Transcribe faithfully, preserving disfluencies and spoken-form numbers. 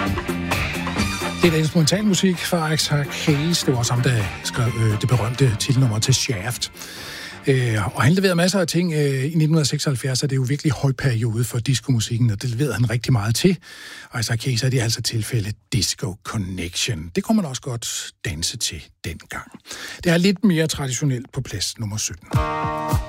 Det er da instrumental musik fra Isaac Hayes. Det var også ham, der skrev øh, det berømte titelnummer til Shaft. Øh, og han leverede masser af ting. Øh, I nitten seksoghalvfjerds er det jo virkelig høj periode for diskomusikken, og det leverede han rigtig meget til. Og Isaac Hayes er det altså tilfældet Disco Connection. Det kunne man også godt danse til dengang. Det er lidt mere traditionelt på plads nummer sytten.